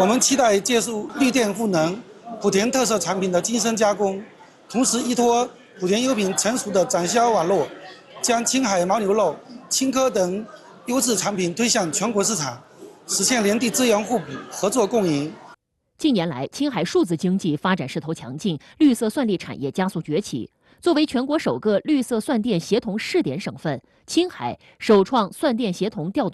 我们期待借助绿电赋能、莆田特色产品的精深加工，同时依托莆田优品成熟的展销网络，将青海牦牛肉、青稞等优质产品推向全国市场，实现连地资源互补、合作共赢。 近年来，青海数字经济发展势头强劲，绿色算力产业加速崛起。作为全国首个绿色算电协同试点省份，青海首创算电协同调度